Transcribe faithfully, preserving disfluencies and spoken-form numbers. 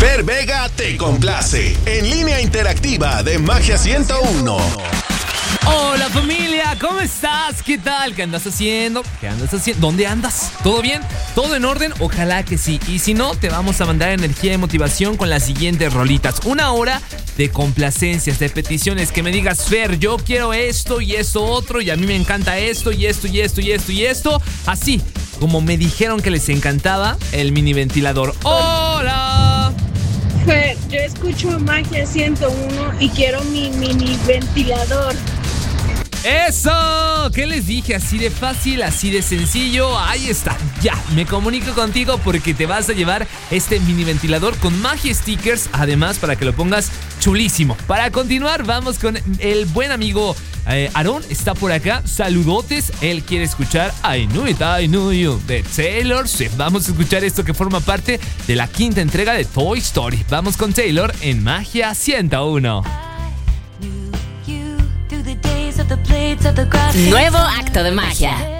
Fer Vega te complace. En línea interactiva de Magia ciento uno. Hola familia, ¿cómo estás? ¿Qué tal? ¿Qué andas haciendo? ¿Qué andas haciendo? ¿Dónde andas? ¿Todo bien? ¿Todo en orden? Ojalá que sí. Y si no, te vamos a mandar energía y motivación con las siguientes rolitas. Una hora de complacencias, de peticiones, que me digas, Fer, yo quiero esto y esto otro, y a mí me encanta esto y esto y esto y esto y esto. Así como me dijeron que les encantaba el mini ventilador. ¡Hola! Fer, yo escucho Magia ciento uno y quiero mi mini ventilador. ¡Eso! ¿Qué les dije? Así de fácil, así de sencillo. Ahí está, ya, me comunico contigo porque te vas a llevar este mini ventilador con Magia Stickers, además para que lo pongas chulísimo. Para continuar, vamos con el buen amigo eh, Aarón, está por acá. Saludotes, él quiere escuchar I Knew It, I Knew You de Taylor Swift. Vamos a escuchar esto que forma parte de la quinta entrega de Toy Story. Vamos con Taylor en Magia ciento uno. Nuevo acto de magia.